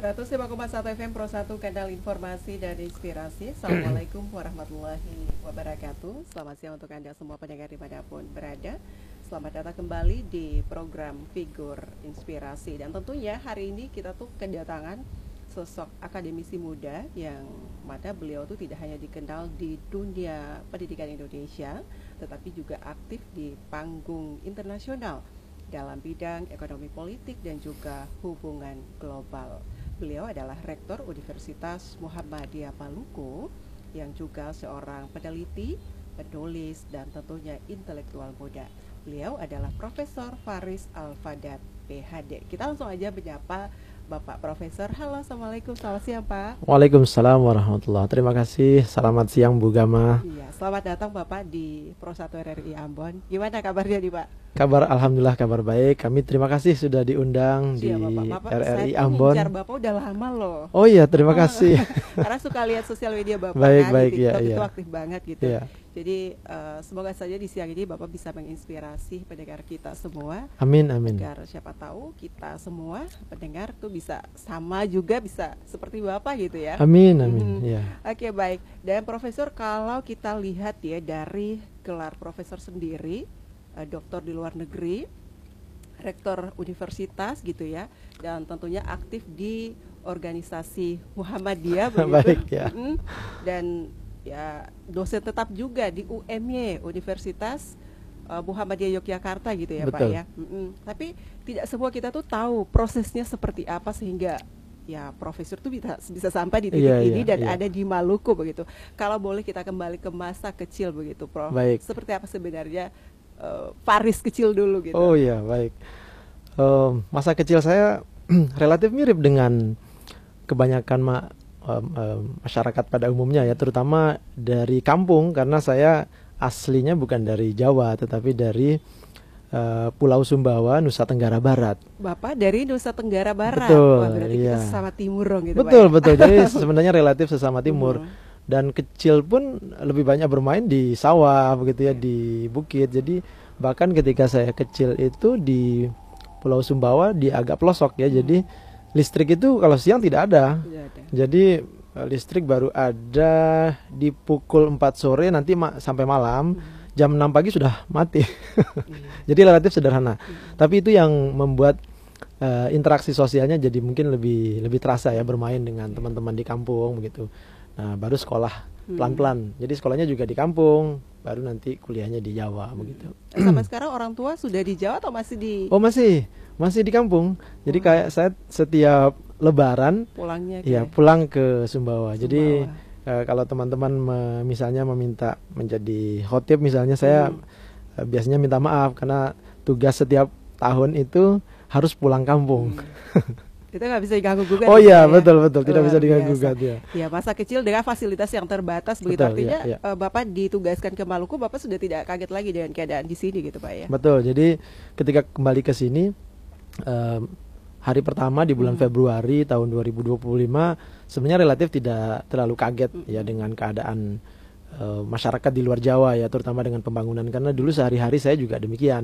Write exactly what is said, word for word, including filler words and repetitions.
seratus lima koma satu F M Pro satu, kanal informasi dan inspirasi. Assalamualaikum warahmatullahi wabarakatuh. Selamat siang untuk Anda semua pendengar dimanapun berada. Selamat datang kembali di program Figur Inspirasi. Dan tentunya hari ini kita tuh kedatangan sosok akademisi muda yang mana beliau tuh tidak hanya dikenal di dunia pendidikan Indonesia, tetapi juga aktif di panggung internasional dalam bidang ekonomi politik dan juga hubungan global. Beliau adalah Rektor Universitas Muhammadiyah Maluku yang juga seorang peneliti, penulis, dan tentunya intelektual muda. Beliau adalah Profesor Faris Al-Fadad, P H D. Kita langsung aja menyapa Bapak Profesor. Halo, Assalamualaikum, selamat siang Pak. Waalaikumsalam warahmatullahi. Terima kasih, selamat siang Bu Gama. Iya, selamat datang Bapak di Pro satu R R I Ambon. Gimana kabarnya nih Pak? Kabar Alhamdulillah kabar baik. Kami terima kasih sudah diundang di Bapak. Bapak, R R I saya Ambon. Saya Bapak udah lama loh. Oh iya, terima kasih. Karena suka lihat sosial media Bapak baik, kan, baik, di TikTok ya, itu ya. aktif banget gitu. Ya. Jadi uh, semoga saja di siang ini Bapak bisa menginspirasi pendengar kita semua. Amin, amin. Agar siapa tahu kita semua pendengar tuh bisa sama juga, bisa seperti Bapak gitu ya. Amin, amin. Hmm. Ya. Oke, baik. Dan Profesor, kalau kita lihat ya dari gelar Profesor sendiri, uh, doktor di luar negeri, rektor universitas gitu ya, dan tentunya aktif di organisasi Muhammadiyah begitu. Baik, ya. Mm-hmm. Dan ya dosen tetap juga di U M Y, Universitas uh, Muhammadiyah Yogyakarta gitu ya. Betul. Pak ya. Mm-hmm. Tapi tidak semua kita tuh tahu prosesnya seperti apa sehingga ya profesor tuh bisa bisa sampai di titik yeah, ini yeah, dan yeah. ada di Maluku begitu. Kalau boleh kita kembali ke masa kecil begitu, Prof. Baik. Seperti apa sebenarnya Uh, Faris kecil dulu gitu. Oh iya, baik. Uh, masa kecil saya relatif mirip dengan kebanyakan ma um, um, masyarakat pada umumnya ya, terutama dari kampung karena saya aslinya bukan dari Jawa tetapi dari uh, Pulau Sumbawa, Nusa Tenggara Barat. Bapak dari Nusa Tenggara Barat. Betul. Wah, berarti iya. kita sesama timur dong gitu. Betul, Pak, ya? betul. Jadi sebenarnya relatif sesama timur. Uh-huh. Dan kecil pun lebih banyak bermain di sawah begitu ya, di bukit. Jadi bahkan ketika saya kecil itu di Pulau Sumbawa di agak pelosok ya. Hmm. Jadi listrik itu kalau siang tidak ada. Tidak ada. Jadi listrik baru ada di pukul empat sore nanti ma- sampai malam. Hmm. Jam enam pagi sudah mati. Hmm. Jadi relatif sederhana. Hmm. Tapi itu yang membuat uh, interaksi sosialnya jadi mungkin lebih lebih terasa ya, bermain dengan teman-teman di kampung begitu. Nah, baru sekolah pelan-pelan. Hmm. Jadi sekolahnya juga di kampung, baru nanti kuliahnya di Jawa hmm. begitu. Sampai sekarang orang tua sudah di Jawa atau masih di? Oh masih, masih di kampung. Jadi hmm. kayak saya setiap Lebaran pulangnya ke... ya pulang ke Sumbawa. Sumbawa. Jadi uh, kalau teman-teman me- misalnya meminta menjadi khotib misalnya, saya hmm. uh, biasanya minta maaf karena tugas setiap tahun itu harus pulang kampung. Hmm. Itu nggak bisa diganggu gugat. Oh iya, ya? betul betul, tidak Luar bisa diganggu gugat ya. Ya, masa kecil dengan fasilitas yang terbatas begitu, betul, artinya ya, ya. Uh, Bapak ditugaskan ke Maluku, Bapak sudah tidak kaget lagi dengan keadaan di sini gitu Pak ya. Betul. Jadi ketika kembali ke sini um, hari pertama di bulan hmm. Februari tahun dua ribu dua puluh lima sebenarnya relatif tidak terlalu kaget hmm. ya dengan keadaan uh, masyarakat di luar Jawa ya, terutama dengan pembangunan, karena dulu sehari-hari saya juga demikian.